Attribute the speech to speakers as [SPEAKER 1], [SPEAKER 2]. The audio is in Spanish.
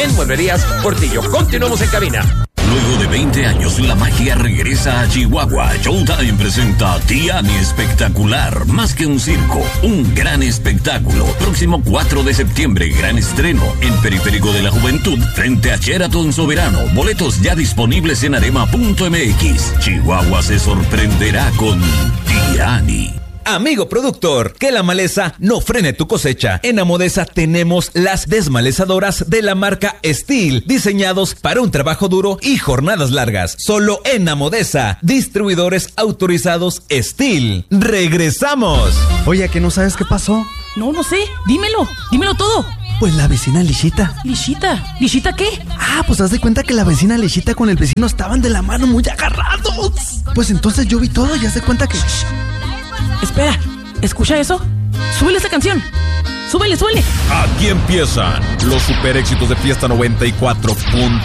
[SPEAKER 1] en Mueblerías Portillo. Continuamos en cabina.
[SPEAKER 2] Luego de 20 años, la magia regresa a Chihuahua. Showtime presenta Tiani Espectacular, más que un circo, un gran espectáculo. Próximo 4 de septiembre, gran estreno en Periférico de la Juventud, frente a Sheraton Soberano. Boletos ya disponibles en arema.mx. Chihuahua se sorprenderá con Tiani.
[SPEAKER 3] Amigo productor, que la maleza no frene tu cosecha. En Amodesa tenemos las desmalezadoras de la marca Steel, diseñados para un trabajo duro y jornadas largas. Solo en Amodesa, distribuidores autorizados Steel. ¡Regresamos!
[SPEAKER 4] Oye, ¿que no sabes qué pasó?
[SPEAKER 5] No sé, dímelo todo.
[SPEAKER 4] Pues la vecina Lishita.
[SPEAKER 5] ¿Lishita qué?
[SPEAKER 4] Pues haz de cuenta que la vecina Lishita con el vecino estaban de la mano muy agarrados. Pues entonces yo vi todo y haz de cuenta que...
[SPEAKER 5] Espera, ¿escucha eso? ¡Súbele esa canción! ¡Súbele!
[SPEAKER 6] Aquí empiezan los super éxitos de Fiesta 94.